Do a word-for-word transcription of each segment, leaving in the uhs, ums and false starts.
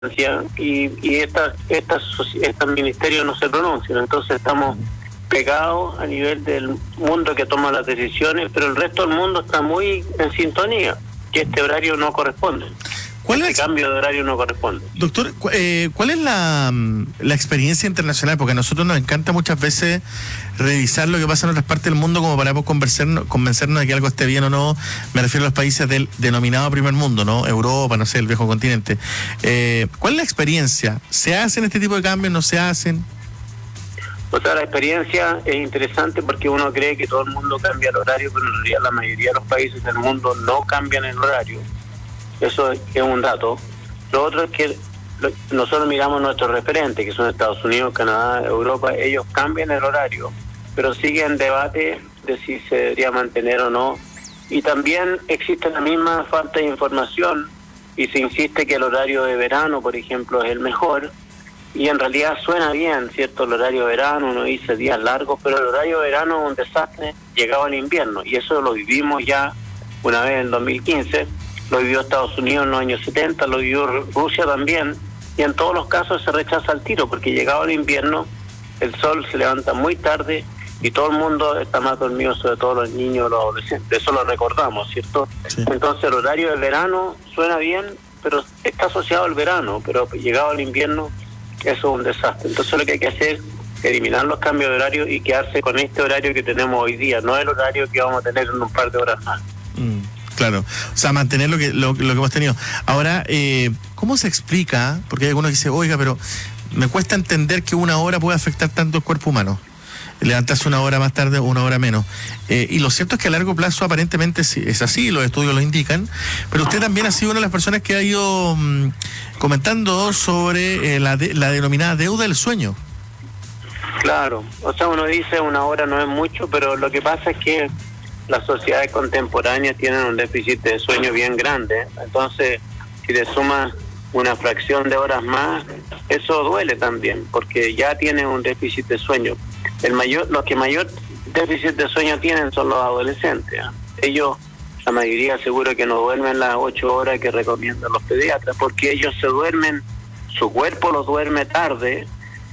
y, y estas estas estos ministerios no se pronuncian, entonces estamos pegados a nivel del mundo que toma las decisiones, pero el resto del mundo está muy en sintonía, que este horario no corresponde. ¿Cuál este es, cambio de horario no corresponde? Doctor, eh, ¿cuál es la, la experiencia internacional? Porque a nosotros nos encanta muchas veces revisar lo que pasa en otras partes del mundo como para convencernos, convencernos de que algo esté bien o no. Me refiero a los países del denominado primer mundo, ¿no? Europa, no sé, el viejo continente. Eh, ¿Cuál es la experiencia? ¿Se hacen este tipo de cambios? ¿No se hacen? O sea, la experiencia es interesante porque uno cree que todo el mundo cambia el horario, pero en realidad la mayoría de los países del mundo no cambian el horario. Eso es un dato. Lo otro es que nosotros miramos nuestros referentes, que son Estados Unidos, Canadá, Europa. Ellos cambian el horario, pero siguen debate de si se debería mantener o no. Y también existe la misma falta de información y se insiste que el horario de verano, por ejemplo, es el mejor. Y en realidad suena bien, ¿cierto? El horario de verano, uno dice días largos, pero el horario de verano es un desastre llegado al invierno. Y eso lo vivimos ya una vez en dos mil quince. Lo vivió Estados Unidos en los años setenta, lo vivió Rusia también, y en todos los casos se rechaza el tiro, porque llegado el invierno, el sol se levanta muy tarde y todo el mundo está más dormido, sobre todo los niños, los adolescentes. Eso lo recordamos, ¿cierto? Sí. Entonces el horario del verano suena bien, pero está asociado al verano, pero llegado el invierno, eso es un desastre. Entonces lo que hay que hacer es eliminar los cambios de horario y quedarse con este horario que tenemos hoy día, no el horario que vamos a tener en un par de horas más. Mm. Claro, o sea, mantener lo que lo, lo que hemos tenido. Ahora, eh, ¿cómo se explica? Porque hay algunos que dicen, oiga, pero me cuesta entender que una hora puede afectar tanto el cuerpo humano. Levantarse una hora más tarde o una hora menos. Eh, y lo cierto es que a largo plazo aparentemente es así, los estudios lo indican, pero usted también ha sido una de las personas que ha ido mmm, comentando sobre eh, la, de, la denominada deuda del sueño. Claro, o sea, uno dice una hora no es mucho, pero lo que pasa es que las sociedades contemporáneas tienen un déficit de sueño bien grande, entonces si le sumas una fracción de horas más, eso duele también, porque ya tienen un déficit de sueño. El mayor, los que mayor déficit de sueño tienen son los adolescentes, ¿eh? Ellos, la mayoría seguro que no duermen las ocho horas que recomiendan los pediatras, porque ellos se duermen, su cuerpo los duerme tarde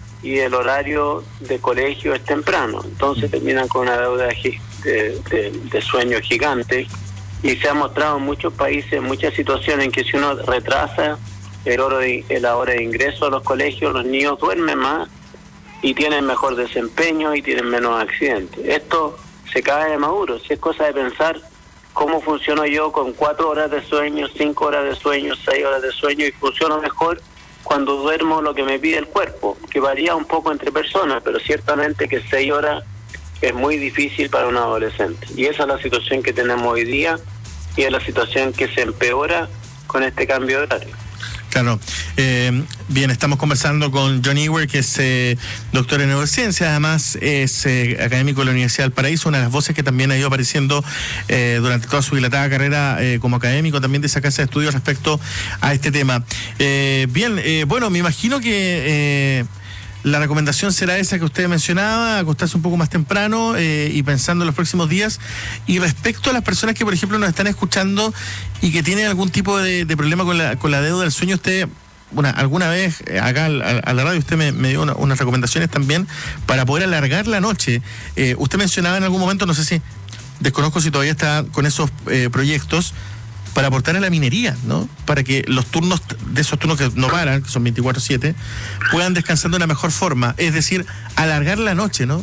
y el horario de colegio es temprano, entonces terminan con una deuda de, de, de sueño gigante. Y se ha mostrado en muchos países, en muchas situaciones en que si uno retrasa el hora de, la hora de ingreso a los colegios, los niños duermen más y tienen mejor desempeño y tienen menos accidentes. Esto se cae de maduro, si es cosa de pensar cómo funciono yo con cuatro horas de sueño, cinco horas de sueño, seis horas de sueño, y funciono mejor cuando duermo lo que me pide el cuerpo, que varía un poco entre personas, pero ciertamente que seis horas es muy difícil para un adolescente. Y esa es la situación que tenemos hoy día y es la situación que se empeora con este cambio de horario. Claro. Eh, bien, estamos conversando con John Ewer, que es eh, doctor en neurociencia, además es eh, académico de la Universidad del Paraíso, una de las voces que también ha ido apareciendo eh, durante toda su dilatada carrera eh, como académico también de esa casa de estudios respecto a este tema. Eh, bien, eh, bueno, me imagino que... Eh, la recomendación será esa que usted mencionaba, acostarse un poco más temprano eh, y pensando en los próximos días. Y respecto a las personas que, por ejemplo, nos están escuchando y que tienen algún tipo de, de problema con la, con la deuda del sueño, usted, bueno, alguna vez acá a, a la radio usted me, me dio una, unas recomendaciones también para poder alargar la noche. Eh, usted mencionaba en algún momento, no sé si, desconozco si todavía está con esos eh, proyectos, para aportar a la minería, ¿no? Para que los turnos, de esos turnos que no paran, que son veinticuatro siete, puedan descansar de una mejor forma, es decir, alargar la noche, ¿no?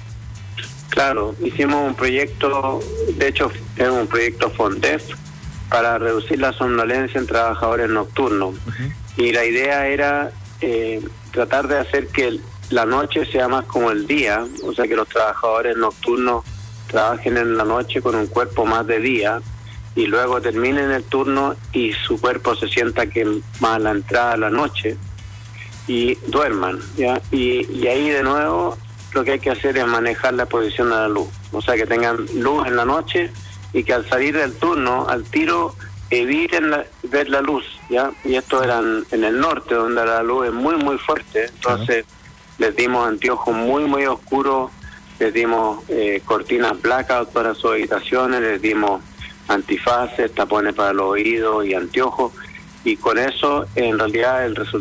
Claro, hicimos un proyecto, de hecho es un proyecto FONDEF para reducir la somnolencia en trabajadores nocturnos. Uh-huh. Y la idea era eh, tratar de hacer que la noche sea más como el día, o sea que los trabajadores nocturnos trabajen en la noche con un cuerpo más de día, y luego terminen el turno y su cuerpo se sienta que más a la entrada de la noche y duerman, ¿ya? Y, y ahí de nuevo lo que hay que hacer es manejar la posición de la luz, o sea que tengan luz en la noche y que al salir del turno, al tiro, eviten la, ver la luz, ¿ya? Y esto era en, en el norte, donde la luz es muy muy fuerte, entonces uh-huh. les dimos anteojos muy muy oscuros, les dimos eh, cortinas blackout para sus habitaciones, les dimos antifaces, tapones para los oídos y anteojos, y con eso en realidad el resultado